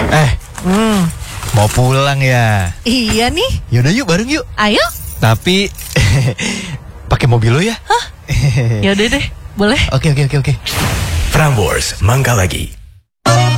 Mau pulang ya? Iya nih. Yaudah yuk bareng yuk. Ayo. Tapi pakai mobil lo ya? Hah? Yaudah deh, boleh. Oke. Prambors, Mangga Lagi.